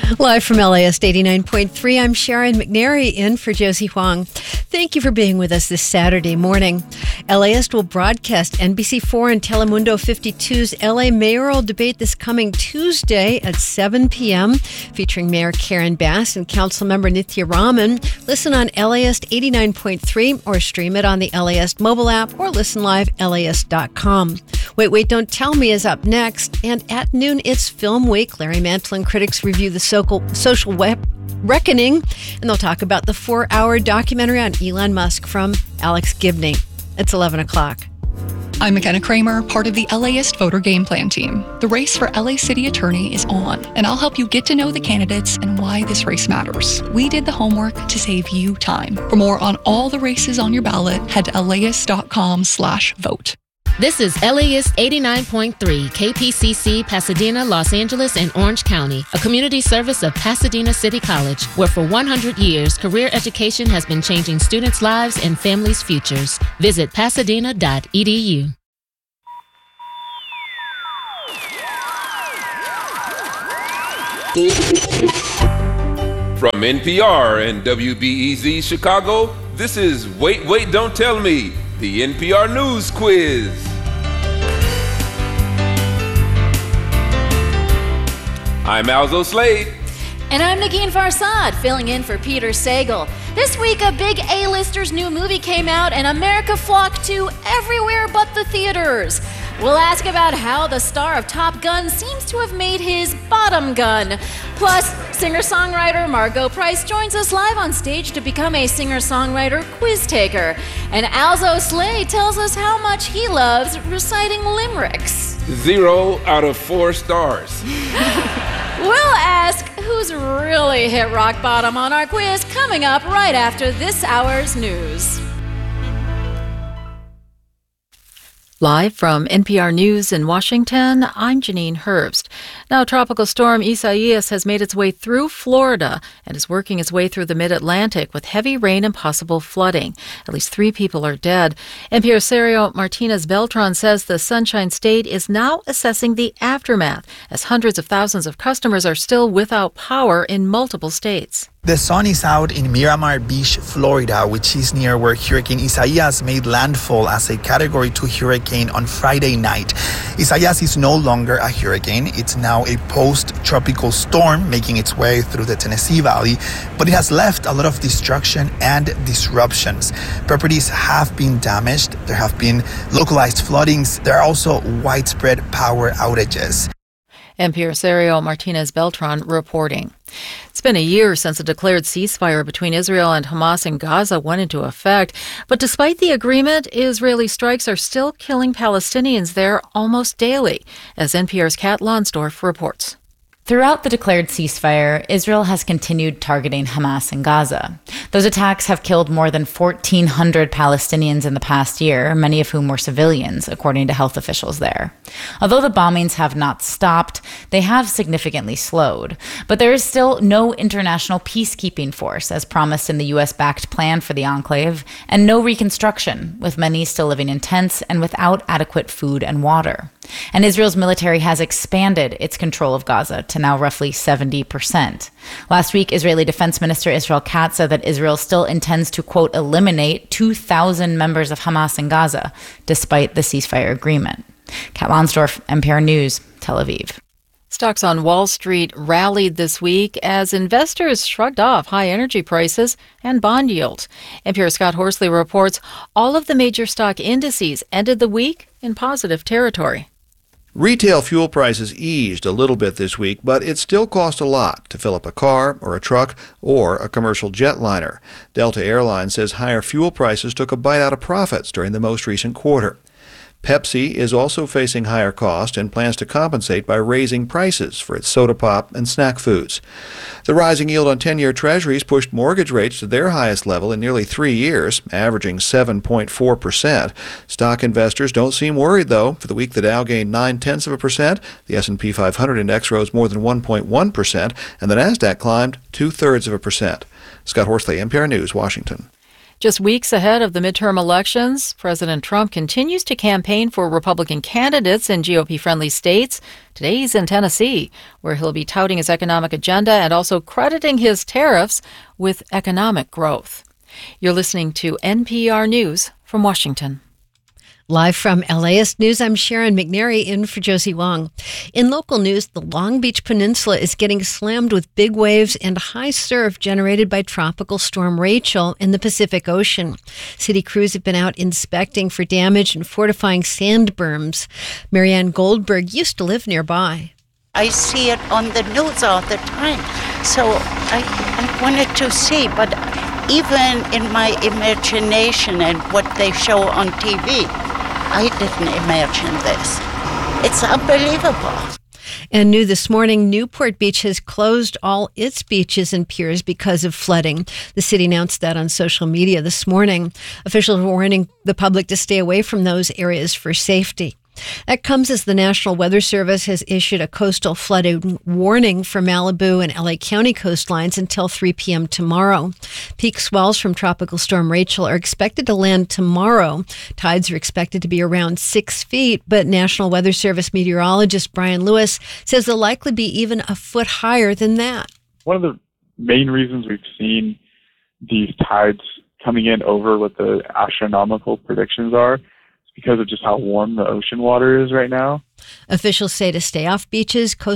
Live from LAist 89.3, I'm Sharon McNary in for Josie Huang. Thank you for being with us this Saturday morning. LAist will broadcast NBC4 and Telemundo 52's LA mayoral debate this coming Tuesday at 7 p.m. featuring Mayor Karen Bass and Councilmember Nithya Raman. Listen on LAist 89.3 or stream it on the LAist mobile app or listen live LAist.com. Wait, Don't Tell Me is up next. And at noon, it's Film Week. Larry Mantle and critics review the social reckoning, and they'll talk about the 4-hour documentary on Elon Musk from Alex Gibney. It's 11 o'clock. I'm McKenna Kramer, part of the LAist voter game plan team. The race for LA City Attorney is on, and I'll help you get to know the candidates and why this race matters. We did the homework to save you time. For more on all the races on your ballot, head to laist.com/vote. This is LAist 89.3 KPCC, Pasadena, Los Angeles, and Orange County, a community service of Pasadena City College, where for 100 years, career education has been changing students' lives and families' futures. Visit pasadena.edu. From NPR and WBEZ Chicago, this is Wait, Don't Tell Me, the NPR News Quiz. I'm Alzo Slade. And I'm Nagin Farsad, filling in for Peter Sagal. This week, a big A-lister's new movie came out, and America flocked to everywhere but the theaters. We'll ask about how the star of Top Gun seems to have made his bottom gun. Plus, singer-songwriter Margot Price joins us live on stage to become a singer-songwriter quiz taker. And Alzo Slade tells us how much he loves reciting limericks. 0 out of 4 stars. We'll ask who's really hit rock bottom on our quiz coming up right after this hour's news. Live from NPR News in Washington, I'm Janine Herbst. Now, Tropical Storm Isaias has made its way through Florida and is working its way through the mid-Atlantic with heavy rain and possible flooding. At least 3 people are dead. NPR's Sergio Martinez Beltran says the Sunshine State is now assessing the aftermath as hundreds of thousands of customers are still without power in multiple states. The sun is out in Miramar Beach, Florida, which is near where Hurricane Isaias made landfall as a Category 2 hurricane on Friday night. Isaias is no longer a hurricane. It's now a post-tropical storm making its way through the Tennessee Valley, but it has left a lot of destruction and disruptions. Properties have been damaged. There have been localized floodings. There are also widespread power outages. NPR's Sergio Martinez Beltran reporting. It's been a year since a declared ceasefire between Israel and Hamas in Gaza went into effect. But despite the agreement, Israeli strikes are still killing Palestinians there almost daily, as NPR's Kat Lonsdorf reports. Throughout the declared ceasefire, Israel has continued targeting Hamas in Gaza. Those attacks have killed more than 1,400 Palestinians in the past year, many of whom were civilians, according to health officials there. Although the bombings have not stopped, they have significantly slowed. But there is still no international peacekeeping force, as promised in the U.S.-backed plan for the enclave, and no reconstruction, with many still living in tents and without adequate food and water. And Israel's military has expanded its control of Gaza to now roughly 70%. Last week, Israeli Defense Minister Israel Katz said that Israel still intends to, quote, eliminate 2,000 members of Hamas in Gaza, despite the ceasefire agreement. Kat Lonsdorf, NPR News, Tel Aviv. Stocks on Wall Street rallied this week as investors shrugged off high energy prices and bond yields. NPR's Scott Horsley reports all of the major stock indices ended the week in positive territory. Retail fuel prices eased a little bit this week, but it still cost a lot to fill up a car or a truck or a commercial jetliner. Delta Airlines says higher fuel prices took a bite out of profits during the most recent quarter. Pepsi is also facing higher costs and plans to compensate by raising prices for its soda pop and snack foods. The rising yield on 10-year treasuries pushed mortgage rates to their highest level in nearly 3 years, averaging 7.4%. Stock investors don't seem worried, though. For the week, the Dow gained 0.9%, the S&P 500 index rose more than 1.1%, and the Nasdaq climbed 0.2%. Scott Horsley, NPR News, Washington. Just weeks ahead of the midterm elections, President Trump continues to campaign for Republican candidates in GOP-friendly states. Today he's in Tennessee, where he'll be touting his economic agenda and also crediting his tariffs with economic growth. You're listening to NPR News from Washington. Live from LAist News, I'm Sharon McNary in for Josie Wong. In local news, the Long Beach Peninsula is getting slammed with big waves and high surf generated by Tropical Storm Rachel in the Pacific Ocean. City crews have been out inspecting for damage and fortifying sand berms. Marianne Goldberg used to live nearby. I see it on the news all the time, so I wanted to see, but even in my imagination and what they show on TV, I didn't imagine this. It's unbelievable. And new this morning, Newport Beach has closed all its beaches and piers because of flooding. The city announced that on social media this morning. Officials are warning the public to stay away from those areas for safety. That comes as the National Weather Service has issued a coastal flooding warning for Malibu and LA County coastlines until 3 p.m. tomorrow. Peak swells from Tropical Storm Rachel are expected to land tomorrow. Tides are expected to be around 6 feet, but National Weather Service meteorologist Brian Lewis says they'll likely be even a foot higher than that. One of the main reasons we've seen these tides coming in over what the astronomical predictions are because of just how warm the ocean water is right now. Officials say to stay off beaches, coastal